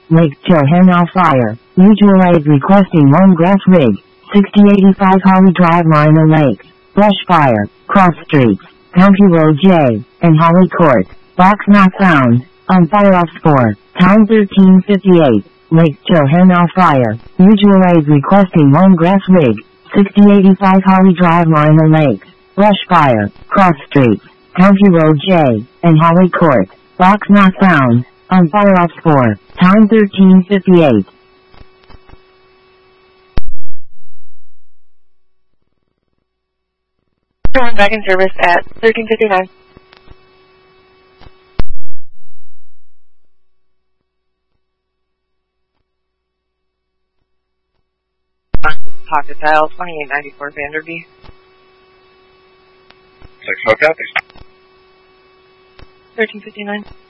Lake Johanna Fire. Mutual aid requesting one grass rig. 6085 Holly Drive, Lima Lake. Brush fire. Cross streets. County Road J and Holly Court. Box not found. On fire off score. Time 13:58. Lake Johanna Fire. Mutual aid requesting one grass rig. 6085 Holly Drive, Lima Lake. Brush fire. Cross streets. County Road J and Holly Court. Box not found. On fire off score. Time 13:58. Back in service at 13:59. Pocket dial 2894 Vanderby. 6 copy. 13:59.